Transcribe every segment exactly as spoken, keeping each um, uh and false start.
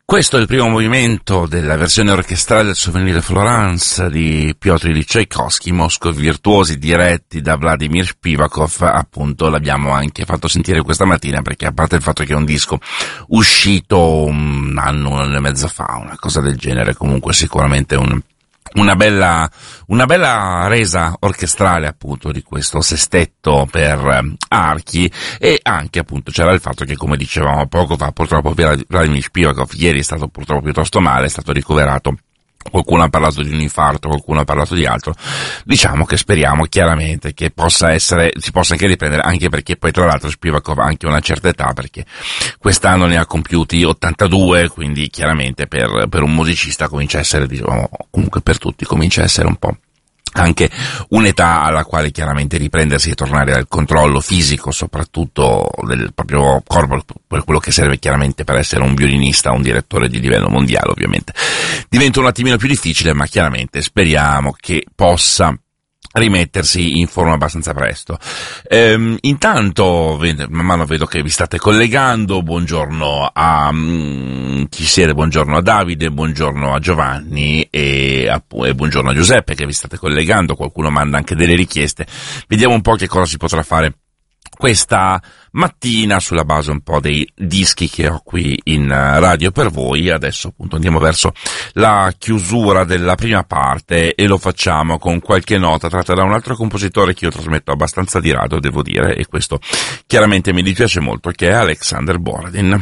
Questo è il primo movimento della versione orchestrale del Souvenir de Florence di Piotr Ilyich Tchaikovsky, Moscow Virtuosi, diretti da Vladimir Spivakov. Appunto l'abbiamo anche fatto sentire questa mattina, perché a parte il fatto che è un disco uscito un anno, un anno e mezzo fa, una cosa del genere, comunque sicuramente un Una bella, una bella resa orchestrale appunto di questo sestetto per eh, archi, e anche appunto c'era il fatto che, come dicevamo poco fa, purtroppo Vladimir Spivakov ieri è stato purtroppo piuttosto male, è stato ricoverato. Qualcuno ha parlato di un infarto, qualcuno ha parlato di altro. Diciamo che speriamo chiaramente che possa essere, si possa anche riprendere, anche perché poi tra l'altro Spivakov ha anche una certa età, perché quest'anno ne ha compiuti ottantadue, quindi chiaramente per, per un musicista comincia a essere, diciamo, comunque per tutti comincia a essere un po' anche un'età alla quale chiaramente riprendersi e tornare al controllo fisico, soprattutto del proprio corpo, per quello che serve chiaramente per essere un violinista, un direttore di livello mondiale, ovviamente diventa un attimino più difficile, ma chiaramente speriamo che possa rimettersi in forma abbastanza presto. Ehm, intanto, man mano vedo che vi state collegando. Buongiorno a um, chi siete, buongiorno a Davide, buongiorno a Giovanni e, a, e buongiorno a Giuseppe che vi state collegando. Qualcuno manda anche delle richieste. Vediamo un po' che cosa si potrà fare questa mattina sulla base un po' dei dischi che ho qui in radio per voi. Adesso appunto andiamo verso la chiusura della prima parte e lo facciamo con qualche nota tratta da un altro compositore che io trasmetto abbastanza di rado, devo dire, e questo chiaramente mi dispiace molto, che è Alexander Borodin.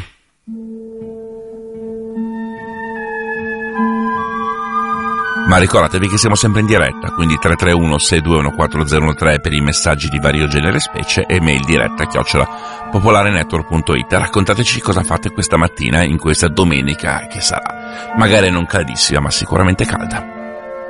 Ma ricordatevi che siamo sempre in diretta, quindi tre tre uno sei due uno quattro zero uno tre per i messaggi di vario genere e specie, e mail diretta chiocciola popolarenetwork punto it. Raccontateci cosa fate questa mattina in questa domenica che sarà magari non caldissima ma sicuramente calda.